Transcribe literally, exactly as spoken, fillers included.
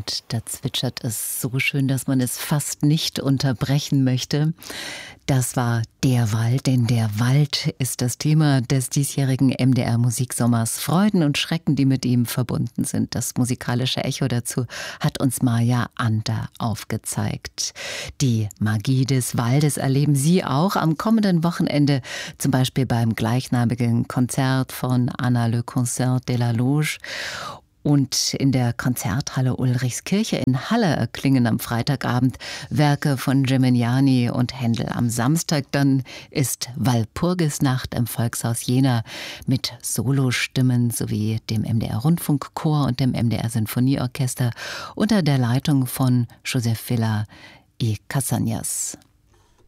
Und da zwitschert es so schön, dass man es fast nicht unterbrechen möchte. Das war der Wald, denn der Wald ist das Thema des diesjährigen M D R Musiksommers. Freuden und Schrecken, die mit ihm verbunden sind. Das musikalische Echo dazu hat uns Maja Ander aufgezeigt. Die Magie des Waldes erleben Sie auch am kommenden Wochenende, zum Beispiel beim gleichnamigen Konzert von Anna Le Concert de la Loge. Und in der Konzerthalle Ulrichskirche in Halle erklingen am Freitagabend Werke von Geminiani und Händel. Am Samstag dann ist Walpurgisnacht im Volkshaus Jena mit Solostimmen sowie dem M D R Rundfunkchor und dem M D R Sinfonieorchester unter der Leitung von Josef Villa y Casañas.